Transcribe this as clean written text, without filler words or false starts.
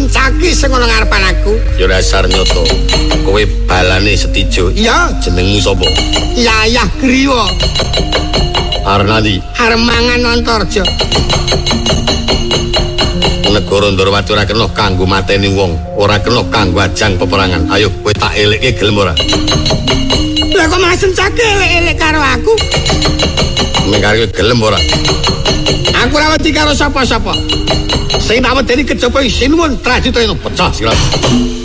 sencaki sing ana ngarepan aku. Ya dasar nyoto. Kowe balane Setijo. Iya, Jenengmu sapa? Yayah Griya. Arnadi. Armangan Antarja. Negara Ndorowati ora kena kanggo mateni wong, ora kena kanggo ajang peperangan. Ayo kowe tak elekke gelem ora? Lah kok malah sencaki elek-elek karo aku? Nek karo gelem ora? Aku ora wedi karo sapa-sapa. Sing tak wedeni kejaba Sinuwun Trajitaya pecah silat.